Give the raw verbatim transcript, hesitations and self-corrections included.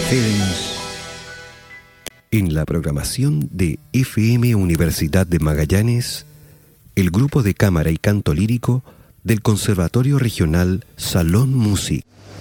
Feelings. En la programación de F M Universidad de Magallanes, el grupo de cámara y canto lírico del Conservatorio Regional Salón Music